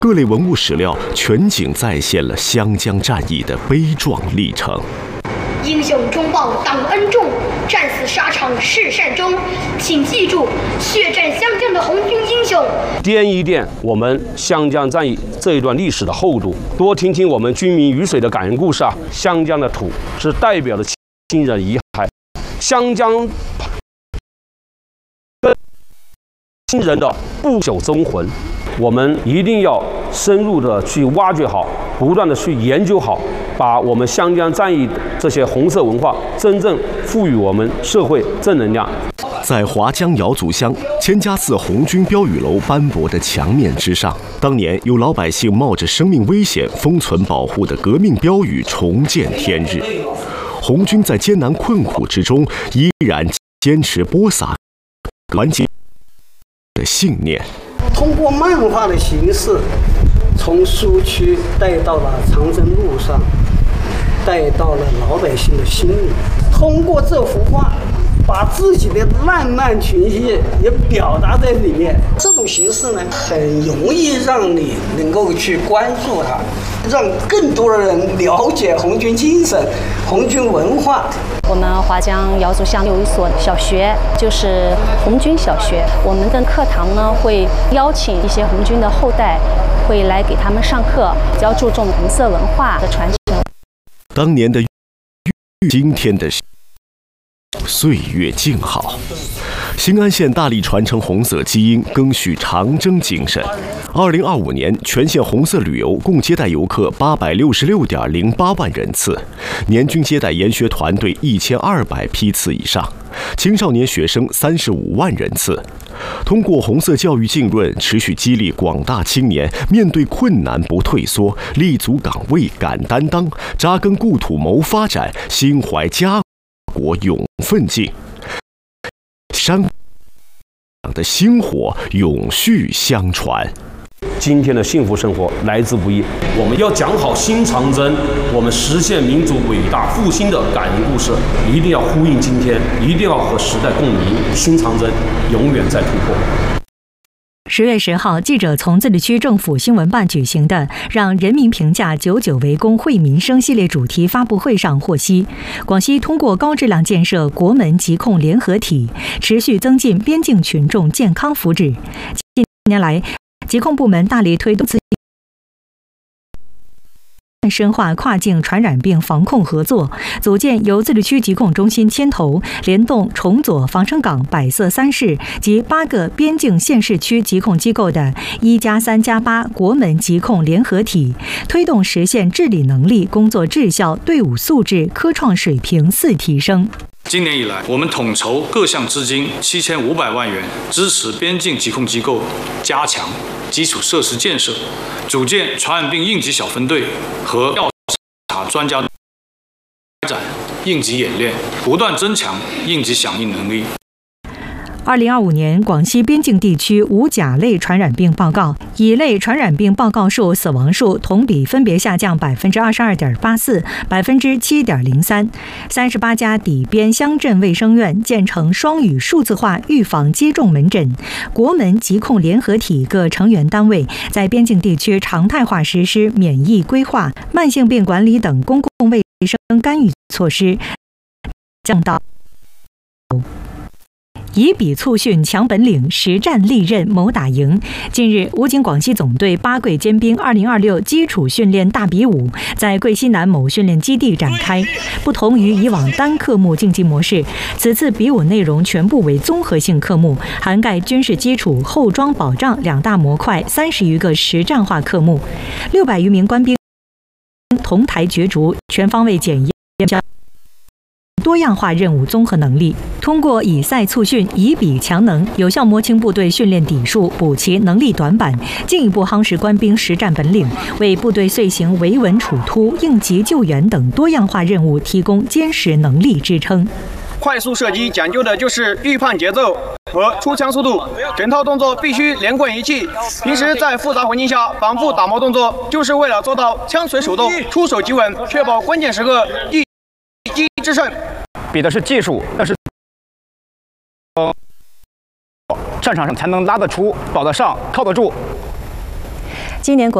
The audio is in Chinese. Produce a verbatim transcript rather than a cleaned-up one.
各类文物史料全景再现了湘江战役的悲壮历程。 英雄终报党恩重，战死沙场是善终。请记住，血战湘江的红军英雄。 掂一掂我们湘江战役这一段历史的厚度，多听听我们军民鱼水的感人故事啊！湘江的土是代表了亲人遗骸，湘江亲人的不朽忠魂，我们一定要深入的去挖掘好，不断的去研究好，把我们湘江战役这些红色文化真正赋予我们社会正能量。 在华江瑶族乡千家寺红军标语楼斑驳的墙面之上，当年有老百姓冒着生命危险封存保护的革命标语重见天日。红军在艰难困苦之中依然坚持播撒团结的信念。 通过漫画的形式，从苏区带到了长征路上，带到了老百姓的心里。通过这幅画，把自己的浪漫情绪也表达在里面。这种形式呢，很容易让你能够去关注它，让更多的人了解红军精神、红军文化。 我们华江瑶族乡有一所小学，就是红军小学。我们的课堂呢，会邀请一些红军的后代，会来给他们上课，比较注重红色文化的传承。 当年的，今天的岁月静好。新安县大力传承红色基因，赓续长征精神。二零二五年，全县红色旅游共接待游客八百六十六点零八万人次，年均接待研学团队一千二百批次以上，青少年学生三十五万人次。通过红色教育浸润，持续激励广大青年面对困难不退缩，立足岗位敢担当，扎根故土谋发展，心怀家国永奋进。山的星火永续相传。 今天的幸福生活来之不易，我们要讲好新长征，我们实现民族伟大复兴的感人故事，一定要呼应今天，一定要和时代共鸣。新长征永远在突破。 十月十号，记者从自治区政府新闻办举行的“让人民评价九九为公惠民生”系列主题发布会上获悉，广西通过高质量建设国门疾控联合体，持续增进边境群众健康福祉。近年来，疾控部门大力推动深化跨境传染病防控合作，组建由自治区疾控中心牵头，联动崇左、防城港、百色三市及八个边境县市区疾控机构的一加三加八国门疾控联合体，推动实现治理能力、工作质效、队伍素质、科创水平四提升。 今年以来，我们统筹各项资金七千五百万元，支持边境疾控机构加强基础设施建设，组建传染病应急小分队和调查专家，开展应急演练，不断增强应急响应能力。 二零二五年广西边境地区无甲类传染病报告、乙类传染病报告数、死亡数同比分别下降百分之二十二点八四、百分之七点零三。三十八家底边乡镇卫生院建成双语数字化预防接种门诊，国门疾控联合体各成员单位在边境地区常态化实施免疫规划、慢性病管理等公共卫生干预措施，降到。以笔促训强本领，实战利刃谋打赢。近日，武警广西总队八桂尖兵二零二六基础训练大比武在桂西南某训练基地展开。不同于以往单科目竞技模式，此次比武内容全部为综合性科目，涵盖军事基础、后装保障两大模块三十余个实战化科目，六百余名官兵同台角逐，全方位检验多样化任务综合能力。通过以赛促训、以比强能，有效摸清部队训练底数，补齐能力短板，进一步夯实官兵实战本领，为部队遂行维稳处突、应急救援等多样化任务提供坚实能力支撑。 快速射击讲究的就是预判节奏和出枪速度，整套动作必须连贯一气。平时在复杂环境下反复打磨动作，就是为了做到枪随手动、出手即稳，确保关键时刻一击制胜。 比的是技术，但是战场上才能拉得出、保得上、靠得住。 今年国